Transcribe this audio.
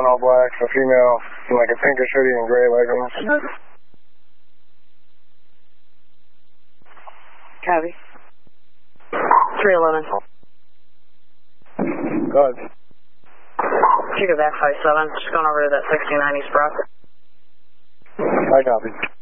all black, a female in like a pinkish hoodie and gray leggings. Copy. 311. Go ahead. Take it back 57. Just going over to that 69 East Brock. I copy.